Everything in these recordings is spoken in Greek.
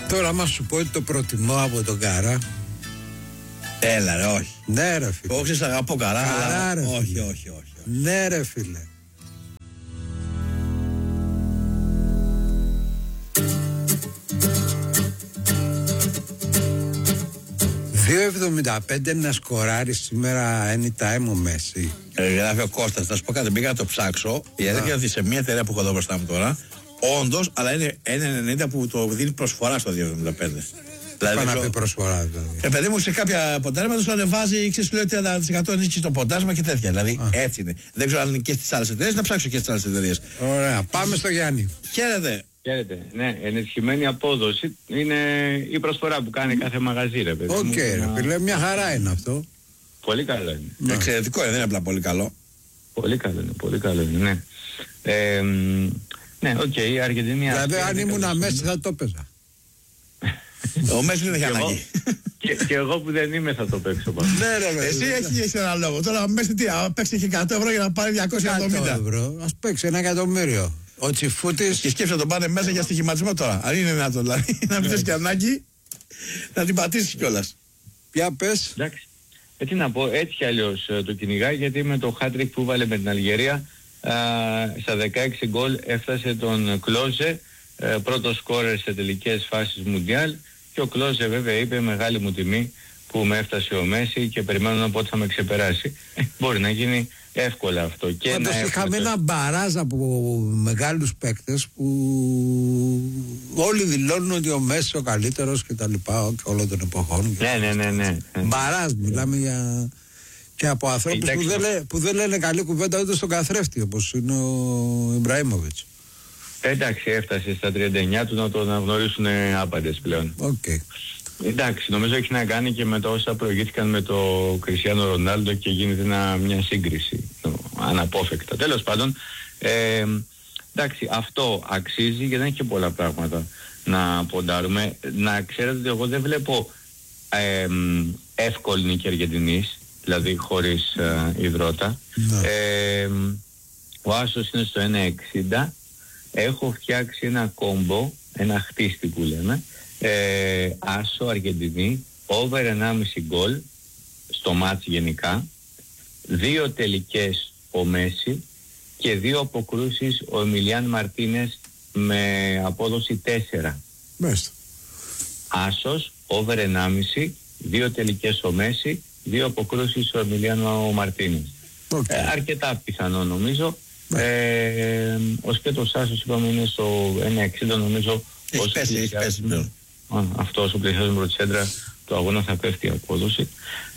Τώρα άμα σου πω ότι το προτιμώ από τον Καρά. Έλα ρε, όχι. Ναι ρε φίλε. Όχι, σ' αγαπώ Καρά, αλλά ρε, όχι. Ναι ρε φίλε. 2,75 να σκοράρει σήμερα anytime ο Μέση. Γράφει ο Κώστας, θα σου πω κάτι, πήγα να το ψάξω. Η αλήθεια είναι ότι σε μια εταιρεία που έχω εδώ μπροστά μου τώρα, όντως, αλλά είναι 1,90 που το δίνει προσφορά στο 2,75. Δηλαδή, να πει προσφορά δηλαδή. Παιδί μου, σε κάποια ποντάρματα σου ανεβάζει, ξέρεις, λέει 30% ενίσχυση στο ποντάσμα και τέτοια. Δηλαδή έτσι είναι. Δεν ξέρω αν είναι και στις άλλες εταιρείες, να ψάξω και στις άλλες εταιρείες. Ωραία, πάμε στο Γιάννη. Χαίρετε. Χαίρετε. Ναι, ενισχυμένη απόδοση είναι η προσφορά που κάνει κάθε μαγαζί, ρε παιδί. Οκ, ρε φίλε, μια χαρά είναι αυτό. Πολύ καλό είναι. Ναι. Εξαιρετικό είναι, δεν είναι απλά πολύ καλό. Πολύ καλό είναι, ναι. Ναι, οκ, η Αργεντινή. Δηλαδή, αν ήμουν Μέση θα το έπαιζα. Ο Μέση δεν έχει ανάγκη. Και εγώ που δεν είμαι θα το παίξω πάνω. Ναι, ρε, εσύ έχεις ένα λόγο. Τώρα Μέση τι, παίξει 100 ευρώ για να πάρει 270 ευρώ. Ας παίξει 1 εκατομμύριο. Ο Τσιφούτης. Και σκέφτεται να τον πάνε μέσα για στοιχηματισμό τώρα. Αν είναι δυνατόν, δηλαδή, να μην θες και ανάγκη, να την πατήσεις κιόλας. Ποια πες. Εντάξει. Τι να πω, έτσι κι αλλιώς το κυνηγάει, γιατί με το hat-trick που βάλε με την Αλγερία στα 16 γκολ έφτασε τον Κλόζε, πρώτο σκόρερ σε τελικές φάσεις Μουντιάλ, και ο Κλόζε βέβαια είπε μεγάλη μου τιμή που με έφτασε ο Μέση και περιμένω πότε θα με ξεπεράσει. Μπορεί να γίνει εύκολα αυτό. Πάντως είχαμε ένα μπαράζ από μεγάλους παίκτες που όλοι δηλώνουν ότι ο Μέση ο καλύτερος και τα λοιπά και όλων των εποχών. Ναι. Μπαράζ, μιλάμε για... και από ανθρώπους που δεν λένε καλή κουβέντα ούτε στον καθρέφτη, όπως είναι ο Ιμπραήμοβιτς. Εντάξει, έφτασε στα 39 του να τον αναγνωρίσουν άπαντες πλέον. Okay. Εντάξει, νομίζω έχει να κάνει και με το όσα προηγήθηκαν με το Κριστιάνο Ρονάλντο και γίνεται μια σύγκριση αναπόφευκτα. Τέλος πάντων, εντάξει, αυτό αξίζει γιατί δεν έχει και πολλά πράγματα να ποντάρουμε. Να ξέρετε ότι εγώ δεν βλέπω εύκολη νίκη Αργεντινής, δηλαδή χωρίς υδρότα. Ο άσος είναι στο 1,60. Έχω φτιάξει ένα κόμπο, ένα χτίστη που λέμε, άσο Αργεντινή, over 1,5 γκολ στο μάτς γενικά, 2 τελικές ο Μέση και 2 αποκρούσεις ο Εμιλιάν Μαρτίνες με απόδοση 4. Μάλιστα. Άσος, over 1,5, 2 τελικές ο Μέση, 2 αποκρούσεις ο Εμιλιάν Μαρτίνες. Αρκετά πιθανό νομίζω. Ο σκέτος άσος είπαμε είναι στο 1,60 νομίζω. Έχει πέσει πλέον. Αυτό όσο πλησιάζουμε προς τη σέντρα του αγώνα θα πέφτει η απόδοση.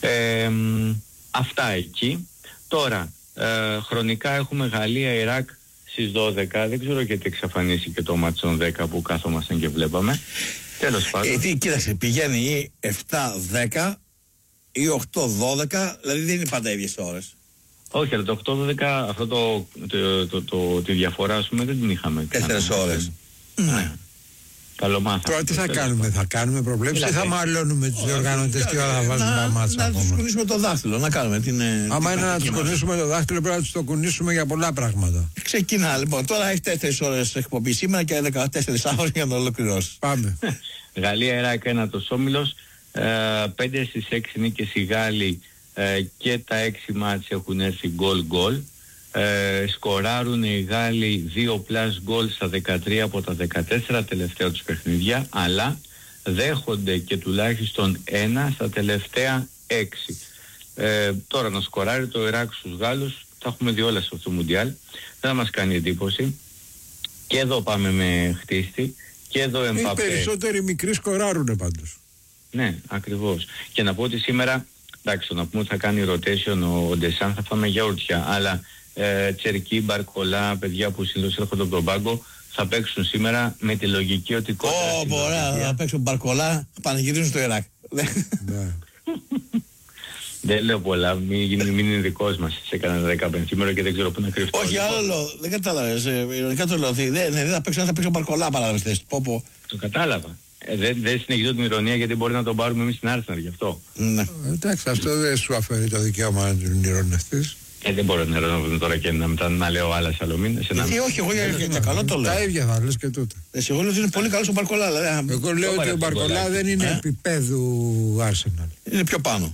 Αυτά εκεί. Τώρα χρονικά έχουμε Γαλλία-Ιράκ στις 12. Δεν ξέρω γιατί εξαφανίσει και το μάτσο των 10 που κάθομασταν και βλέπαμε. Τέλος πάντων. Κοίταξε, πηγαίνει ή 7-10 ή 8-12, δηλαδή δεν είναι πάντα ίδιες ώρες. Όχι, αλλά το 8-12 αυτό τη διαφορά ας πούμε δεν την είχαμε. 4 ώρες. Ναι. Καλομάθαμε. Τώρα τι θα κάνουμε, θα κάνουμε προβλέψεις ή θα μαλώνουμε τους διοργανωτές και όλα θα βάζουμε τα μάτσα. Να τους κουνήσουμε το δάχτυλο, να κάνουμε την... Άμα είναι να τους κουνήσουμε το δάχτυλο πρέπει να τους το κουνήσουμε για πολλά πράγματα. Ξεκινά λοιπόν, τώρα έχει 4 ώρες εκπομπή σήμερα και 14 ώρες για να το ολοκληρώσεις. Πάμε. Γαλλία-Ιράκ ένατος όμιλος, 5 στις 6 νίκες οι Γάλλοι και τα 6 μάτς έχουν έρθει γκολ. Σκοράρουν οι Γάλλοι 2 πλάς γκολ στα 13 από τα 14 τελευταία τους παιχνίδια, αλλά δέχονται και τουλάχιστον 1 στα τελευταία 6. Τώρα να σκοράρει το Ιράκ στους Γάλλους, τα έχουμε δει όλα σε αυτό το Μουντιάλ, δεν θα μας κάνει εντύπωση. Και εδώ πάμε με χτίστη και εδώ Εμπαπέ. Οι περισσότεροι μικροί σκοράρουνε πάντως. Ναι, ακριβώς. Και να πω ότι σήμερα, εντάξει, να πούμε ότι θα κάνει rotation ο Ντεσάν, θα φάμε γιαούρτια, αλλά Τσερκί, Μπαρκολά, παιδιά που συνήθως έρχονται από τον πάγκο, θα παίξουν σήμερα με τη λογική ότι ωραία, θα παίξουν Μπαρκολά, πανηγυρίζουν στο Ιράκ. Δεν λέω πολλά, μην είναι δικός μας, σε κανένα 15 σήμερα και δεν ξέρω πού να κρυφτώ. Όχι, άλλο, δεν κατάλαβες, ειρωνικά το λέω, δεν θα παίξουν Μπαρκολά παράδειγμα. Το κατάλαβα. Δεν συνεχίζω την ειρωνία γιατί μπορεί να τον πάρουμε εμείς στην Arsenal γι' αυτό. Ναι. Εντάξει, αυτό δεν σου αφαιρεί το δικαίωμα να την ειρωνευτείς. Δεν μπορώ να ρωτήσω τώρα και να λέω άλλα Σαλομίνες. Γιατί όχι, εγώ για καλό το λέω. Τα ίδια θα λες και τούτα. Εγώ λέω ότι είναι πολύ καλός ο Μπαρκολά. Εγώ λέω ότι ο Μπαρκολά δεν είναι επίπεδου Arsenal. Είναι πιο πάνω.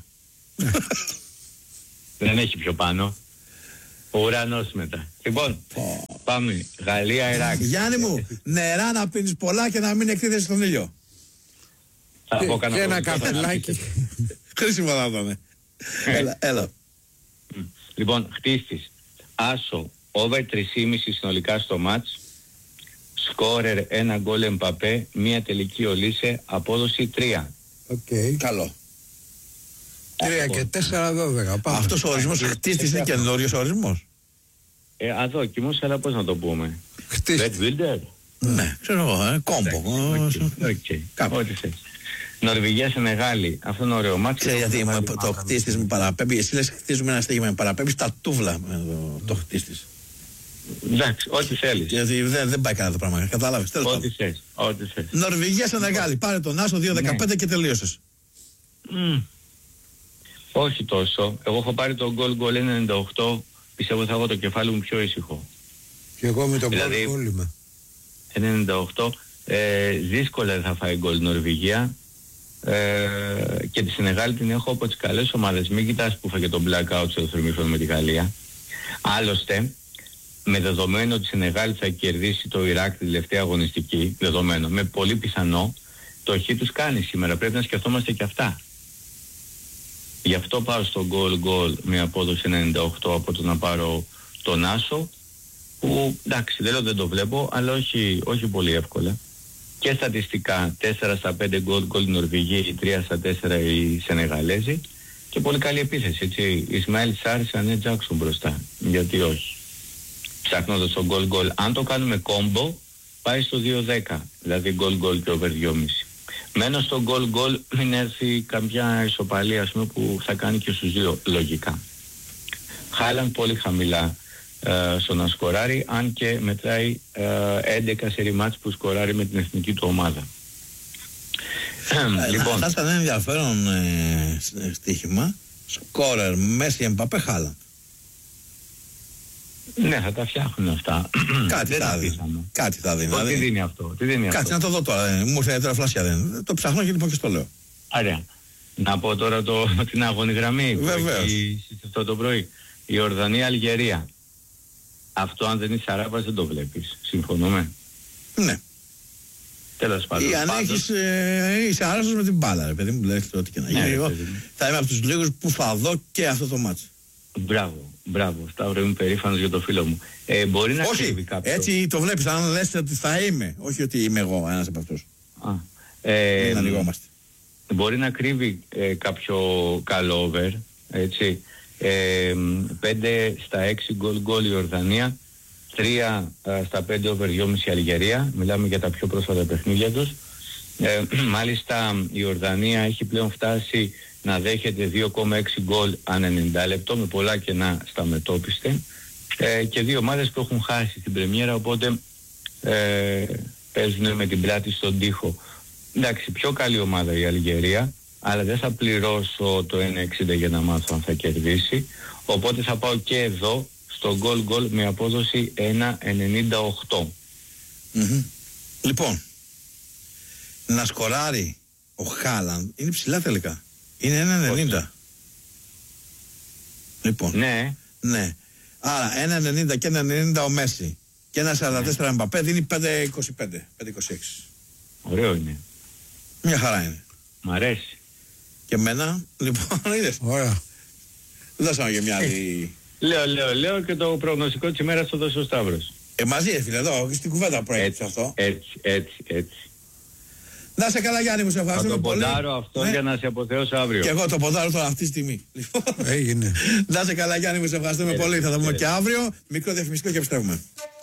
Δεν έχει πιο πάνω. Ο ουρανός μετά. Λοιπόν, πάμε. Γαλλία, Ιράκ. Γιάννη μου, νερά να πίνεις πολλά και να μην εκτίθεσαι στον ήλιο. Και ένα καπελάκι. Χρήσιμο θα ήταν. Έλα. Λοιπόν, χτίστης. Άσο, over 3,5 συνολικά στο μάτς. Σκόρερ 1 γκολ Εμπαπέ, 1 τελική Ολίσε, απόδοση 3. Καλό. 3 και 4-12. Αυτός ο ορισμός χτίστης είναι καινούριος ορισμός. Αδόκιμος, αλλά πώς να το πούμε. Χτίστης. Red Builder. Ναι, ξέρω εγώ, κόμπο. Ό,τι θες. Νορβηγία σε μεγάλη. Αυτό είναι ωραίο μάτι. Ξέρεις γιατί το χτίστης με παραπέμπει. Εσύ λες χτίζουμε ένα στίγμα με παραπέμπει στα τούβλα με το χτίστης. Εντάξει, ό,τι θέλεις. Γιατί δεν πάει καλά το πράγμα. Κατάλαβες. Ό,τι θες. Νορβηγία σε μεγάλη. Πάρε τον Άσο 2-15 και τελείωσες. Όχι τόσο. Εγώ έχω πάρει το γκολ 98. Πιστεύω θα έχω το κεφάλι μου πιο ήσυχο. Και εγώ με τον γκολ είμαι. 98. Δύσκολα δεν θα φάει γκολ Νορβηγία. Και τη Σενεγάλη την έχω από τις καλές ομάδες. Μην κοιτάς που φάγε τον blackout στο θερμίχρονο με τη Γαλλία. Άλλωστε, με δεδομένο ότι η Σενεγάλη θα κερδίσει το Ιράκ τη τελευταία αγωνιστική, δεδομένο, με πολύ πιθανό, το χ τους κάνει σήμερα. Πρέπει να σκεφτόμαστε και αυτά. Γι' αυτό πάω στο γκολ με απόδοση 98 από το να πάρω τον Άσο, που εντάξει δεν το βλέπω, αλλά όχι πολύ εύκολα. Και στατιστικά 4 στα 5 γκολ η Νορβηγία, 3 στα 4 οι Σενεγαλέζοι, και πολύ καλή επίθεση, έτσι. Ισμαήλ Σάρ, Σανέ Τζάκσον μπροστά. Γιατί όχι. Ψάχνοντας το γκολ, αν το κάνουμε κόμπο, πάει στο 2-10, δηλαδή γκολ και over 2,5. Μένω στο γκολ, μην έρθει καμιά ισοπαλία, ας πούμε, που θα κάνει και στους δύο λογικά. Χάλαν πολύ χαμηλά στο να σκοράρει, αν και μετράει 11 σερί μάτς που σκοράρει με την εθνική του ομάδα. Λοιπόν, θα ήταν ενδιαφέρον στοίχημα. Σκόρερ, Μέση, Εμπαπέ, Χάλαν. Ναι, θα τα φτιάχνουν αυτά. Κάτι θα δίνει. Τι δίνει αυτό. Κάτι να το δω τώρα. Μου ήρθε τώρα φλάσια. Δεν το ψάχνω και λοιπόν και στο λέω. Ωραία. Να πω τώρα την αγώνη γραμμή. Βεβαίως. Αυτό το πρωί. Η Ιορδανία-Αλγερία. Αυτό αν δεν είσαι Αράβας δεν το βλέπεις. Συμφωνούμε. Ναι. Τέλος πάντων. Ή αν είσαι άρρωστος με την μπάλα, ρε παιδί μου, λες ό,τι και να γίνει. Εγώ θα είμαι από τους λίγους που θα δω και αυτό το μάτσο. Μπράβο. Σταύρο, είμαι περήφανος για το φίλο μου. Μπορεί να κρύβει κάποιο. Έτσι το βλέπεις, αν λες ότι θα είμαι, όχι ότι είμαι εγώ ένας από αυτούς. Μην ανοιγόμαστε. Μπορεί να κρύβει κάποιο καλό over, έτσι. 5 στα 6 γκολ η Ιορδανία, 3 στα 5 over 2,5 Αλγερία. Μιλάμε για τα πιο πρόσφατα παιχνίδια τους. Μάλιστα η Ιορδανία έχει πλέον φτάσει να δέχεται 2,6 γκολ ανά 90 λεπτό, με πολλά κενά στα μετώπιστε, και δύο ομάδες που έχουν χάσει την πρεμιέρα, οπότε παίζουν με την πλάτη στον τοίχο. Εντάξει, πιο καλή ομάδα η Αλγερία, αλλά δεν θα πληρώσω το 1,60 για να μάθω αν θα κερδίσει, οπότε θα πάω και εδώ στο γκολ με απόδοση 1,98. Λοιπόν, να σκοράρει ο Χάλαντ είναι ψηλά τελικά. Είναι 1,90. Λοιπόν. Ναι. Άρα 1,90 και 1,90 ο Μέση και 1,44 Εμπαπέ δίνει 5,25. 5,26. Ωραίο είναι. Μια χαρά είναι. Μ' αρέσει. Και εμένα, λοιπόν, είδες. Ωραία. Δώσαμε και μια άλλη. Λέω και το προγνωστικό της ημέρας το δώσει ο Σταύρος. Μαζί φίλε, εδώ στην κουβέντα προέκυψε αυτό. Έτσι. Να σε καλά Γιάννη μου, σε ευχαριστούμε πολύ. Θα το ποντάρω αυτό για να σε αποθεώσω αύριο. Και εγώ το ποντάρω τώρα αυτή τη στιγμή. Έγινε. Να σε καλά Γιάννη μου, σε ευχαριστούμε πολύ. Θα τα πούμε και αύριο. Μικρό διαφημιστικό και επιστρέφουμε.